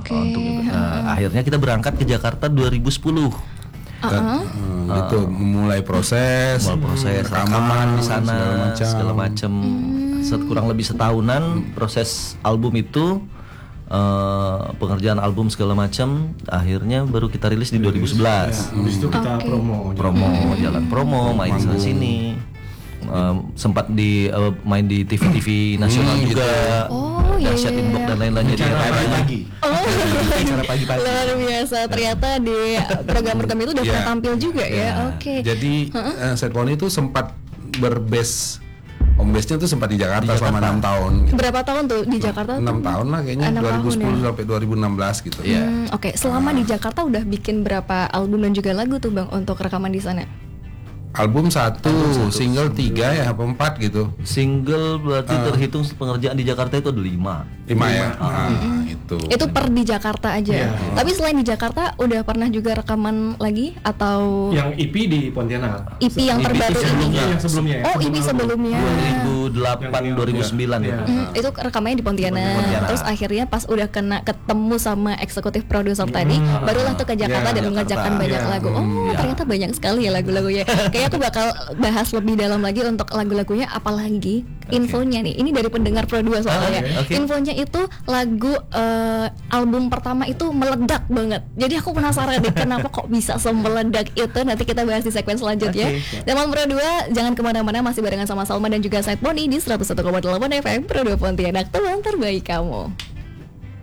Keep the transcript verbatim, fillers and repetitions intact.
Oke. Untuk uh, akhirnya kita berangkat ke Jakarta dua ribu sepuluh. Uh-uh. Hmm, itu memulai proses, Mulai proses rekaman di sana segala macam. Set kurang lebih setahunan proses album itu, uh, pengerjaan album segala macam. Akhirnya baru kita rilis di dua ribu sebelas. Habis itu kita Oke. promo. Promo, jalan promo, main sana sini. Um, sempat di uh, main di T V T V nasional Hmm, juga. Oh, iya, Dahsyat iya, Inbox iya. dan lain-lain jadi Cara ramai pagi. Oh, Acara pagi-pagi. luar biasa. Ternyata di program-program itu udah Ya. pernah tampil juga ya. Oke. Jadi uh, Set Pony itu sempat berbase, home base-nya tuh sempat di Jakarta, Di selama Jakarta. enam tahun. Gitu. Berapa tahun tuh di Jakarta? enam tuh? tahun lah kayaknya, Enam dua ribu sepuluh tahun ya? sampai dua ribu enam belas gitu. Iya. Hmm, Oke, selama di Jakarta udah bikin berapa album dan juga lagu tuh Bang untuk rekaman di sana? Album satu, single tiga ya, apa empat gitu. Single berarti terhitung pengerjaan di Jakarta itu ada lima. Lima ya. Nah, itu. Itu per di Jakarta aja. Iya. Tapi selain di Jakarta udah pernah juga rekaman lagi atau Yang E P di Pontianak. E P yang E P terbaru itu ini? Sebelumnya, yang sebelumnya ya. Oh, E P sebelum sebelumnya. dua ribu delapan dua ribu sembilan Iya. itu. Hmm, itu rekamannya di Pontianak. Pontianak. Terus akhirnya pas udah kena ketemu sama eksekutif produser tadi, barulah tuh ke Jakarta Iya, dan Jakarta. mengerjakan banyak Iya. lagu. Oh, Iya. ternyata banyak sekali ya lagu-lagunya. Kayaknya aku bakal bahas lebih dalam lagi untuk lagu-lagunya, apalagi infonya nih. Ini dari pendengar Pro dua soalnya. Ah, oke, oke. Infonya itu lagu eh, album pertama itu meledak banget. Jadi aku penasaran nih kenapa kok bisa semeledak itu. Nanti kita bahas di segmen selanjutnya. Oke. Dan Pro dua jangan kemana-mana, masih barengan sama Salma dan juga Set Pony di seratus satu koma delapan F M Pro dua Pontianak, teman terbaik kamu.